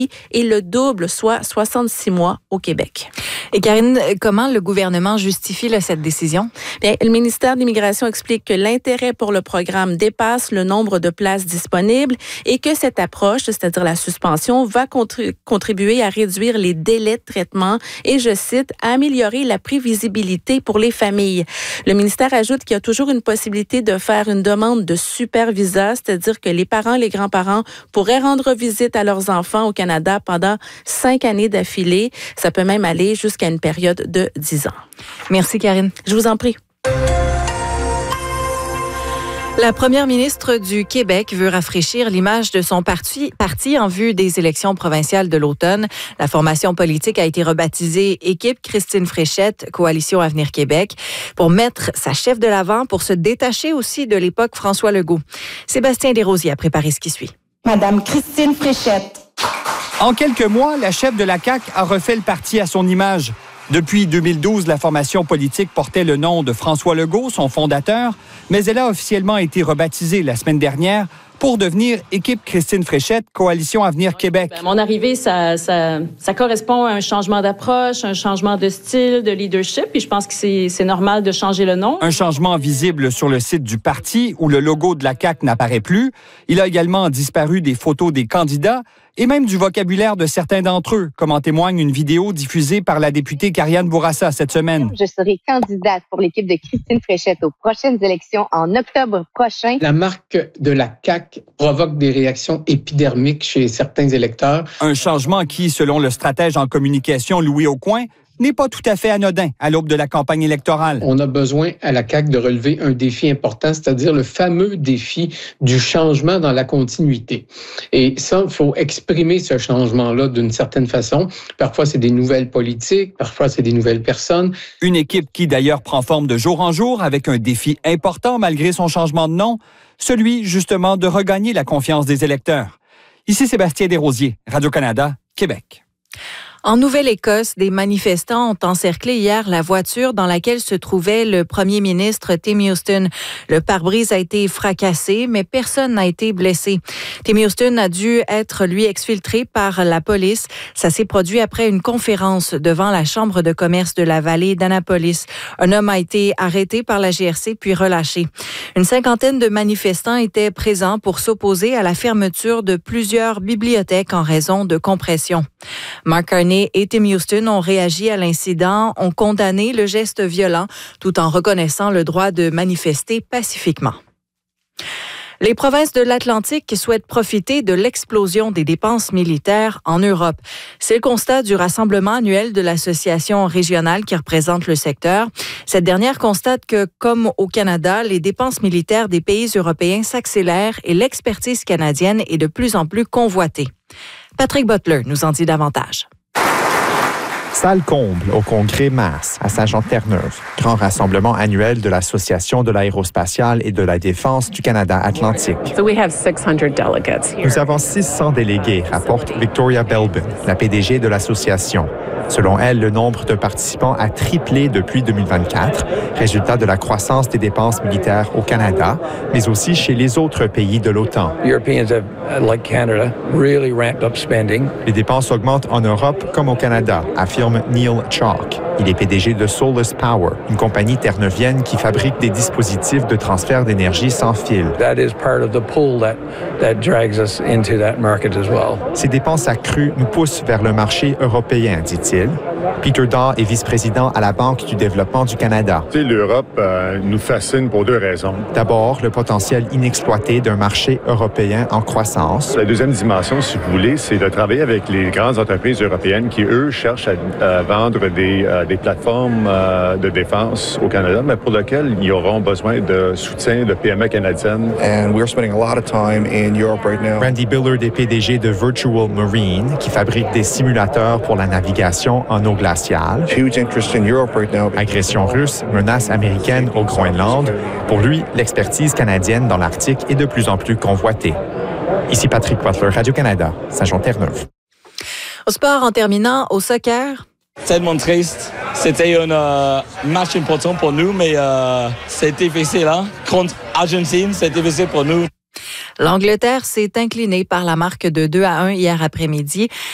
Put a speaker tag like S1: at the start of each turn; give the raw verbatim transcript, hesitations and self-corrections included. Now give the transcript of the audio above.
S1: et le double, soit soixante-six mois au Québec.
S2: Et Karine, comment le gouvernement justifie là, cette décision?
S1: Bien, le ministère de l'Immigration explique que l'intérêt pour le programme dépasse le nombre de places disponibles et que cette approche, c'est-à-dire la suspension, va contri- contribuer à réduire les délais de traitement et, je cite, à améliorer la prévisibilité pour les familles. Le ministère ajoute qu'il y a toujours une possibilité de faire une demande de supervisa, c'est-à-dire que les parents et les grands-parents pourraient rendre visite à leurs enfants au Canada pendant cinq années d'affilée. Ça peut même aller jusqu'à une période de dix ans.
S2: Merci, Karine.
S1: Je vous en prie.
S2: La première ministre du Québec veut rafraîchir l'image de son parti, parti en vue des élections provinciales de l'automne. La formation politique a été rebaptisée Équipe Christine Fréchette, Coalition Avenir Québec, pour mettre sa chef de l'avant, pour se détacher aussi de l'époque François Legault. Sébastien Desrosiers a préparé ce qui suit.
S3: Madame Christine Fréchette.
S4: En quelques mois, la chef de la C A Q a refait le parti à son image. Depuis deux mille douze, la formation politique portait le nom de François Legault, son fondateur, mais elle a officiellement été rebaptisée la semaine dernière pour devenir Équipe Christine Fréchette, Coalition Avenir Québec.
S5: Mon arrivée, ça, ça, ça correspond à un changement d'approche, un changement de style, de leadership, et je pense que c'est, c'est normal de changer le nom.
S4: Un changement visible sur le site du parti où le logo de la C A Q n'apparaît plus. Il a également disparu des photos des candidats et même du vocabulaire de certains d'entre eux, comme en témoigne une vidéo diffusée par la députée Karianne Bourassa cette semaine.
S6: Je serai candidate pour l'équipe de Christine Fréchette aux prochaines élections en octobre prochain.
S7: La marque de la C A Q provoque des réactions épidermiques chez certains électeurs.
S4: Un changement qui, selon le stratège en communication Louis Aucoin, n'est pas tout à fait anodin à l'aube de la campagne électorale.
S7: On a besoin à la C A Q de relever un défi important, c'est-à-dire le fameux défi du changement dans la continuité. Et ça, il faut exprimer ce changement-là d'une certaine façon. Parfois, c'est des nouvelles politiques, parfois, c'est des nouvelles personnes.
S4: Une équipe qui, d'ailleurs, prend forme de jour en jour avec un défi important malgré son changement de nom, celui, justement, de regagner la confiance des électeurs. Ici Sébastien Desrosiers, Radio-Canada, Québec.
S2: En Nouvelle-Écosse, des manifestants ont encerclé hier la voiture dans laquelle se trouvait le premier ministre Tim Houston. Le pare-brise a été fracassé, mais personne n'a été blessé. Tim Houston a dû être, lui, exfiltré par la police. Ça s'est produit après une conférence devant la Chambre de commerce de la vallée d'Annapolis. Un homme a été arrêté par la G R C puis relâché. Une cinquantaine de manifestants étaient présents pour s'opposer à la fermeture de plusieurs bibliothèques en raison de compression. Mark Carney et Tim Houston ont réagi à l'incident, ont condamné le geste violent tout en reconnaissant le droit de manifester pacifiquement. Les provinces de l'Atlantique souhaitent profiter de l'explosion des dépenses militaires en Europe. C'est le constat du rassemblement annuel de l'association régionale qui représente le secteur. Cette dernière constate que, comme au Canada, les dépenses militaires des pays européens s'accélèrent et l'expertise canadienne est de plus en plus convoitée. Patrick Butler nous en dit davantage.
S8: Salle comble au congrès Mass à Saint-Jean-de-Terre-Neuve, grand rassemblement annuel de l'Association de l'aérospatiale et de la défense du Canada Atlantique.
S9: So we have six hundred delegates here.
S8: Nous avons six cents délégués, rapporte Victoria Belbin, la P D G de l'association. Selon elle, le nombre de participants a triplé depuis deux mille vingt-quatre, résultat de la croissance des dépenses militaires au Canada, mais aussi chez les autres pays de l'OTAN.
S10: Europeans have, like Canada, really ramped up spending.
S8: Les dépenses augmentent en Europe comme au Canada, affirme Neil Chalk. Il est P D G de Solus Power, une compagnie terre-neuvienne qui fabrique des dispositifs de transfert d'énergie sans fil.
S10: That is part of the pull that, that drags us into that market as well.
S8: Ces dépenses accrues nous poussent vers le marché européen, dit-il. Peter Daw est vice-président à la Banque du développement du Canada.
S11: L'Europe euh, nous fascine pour deux raisons.
S8: D'abord, le potentiel inexploité d'un marché européen en croissance.
S11: La deuxième dimension, si vous voulez, c'est de travailler avec les grandes entreprises européennes qui, eux, cherchent à euh, vendre des, euh, des plateformes euh, de défense au Canada, mais pour lesquelles ils auront besoin de soutien de P M E canadiennes.
S12: And we're spending a lot of time in Europe right now.
S8: Randy Billard est P D G de Virtual Marine, qui fabrique des simulateurs pour la navigation en eau glaciale.
S12: Huge interest in Europe right now.
S8: Agression russe, menace américaine au Groenland. Pour lui, l'expertise canadienne dans l'Arctique est de plus en plus convoitée. Ici Patrick Butler, Radio-Canada, Saint-Jean-de-Terre-Neuve.
S2: Au sport, en terminant, au soccer.
S13: C'est tellement triste. C'était un euh, match important pour nous, mais euh, c'était difficile. Hein? Contre Argentine, c'était difficile pour nous.
S2: L'Angleterre s'est inclinée par la marque de deux à un hier après-midi.